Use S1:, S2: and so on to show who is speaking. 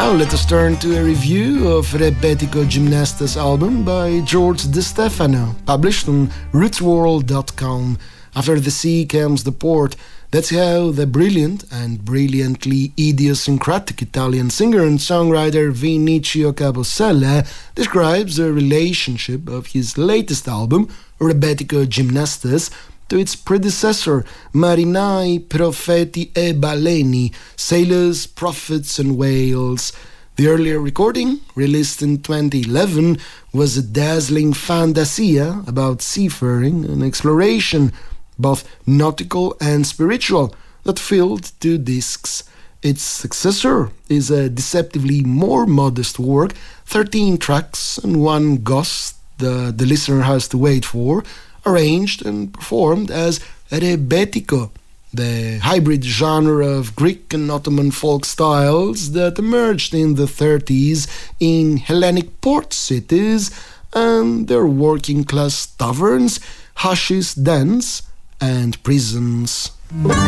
S1: Now let us turn to a review of Rebetiko Gymnastas album by George De Stefano, published on rootsworld.com. After the sea comes the port. That's how the brilliant and brilliantly idiosyncratic Italian singer and songwriter Vinicio Cabosella describes the relationship of his latest album, Rebetiko Gymnastas, to its predecessor, Marinai, Profeti e Baleni, Sailors, Prophets and Whales. The earlier recording, released in 2011, was a dazzling fantasia about seafaring and exploration, both nautical and spiritual, that filled 2 discs. Its successor is a deceptively more modest work, 13 tracks and 1 ghost the listener has to wait for, arranged and performed as Rebetiko, the hybrid genre of Greek and Ottoman folk styles that emerged in the 30s in Hellenic port cities and their working-class taverns, hashish dens, and prisons.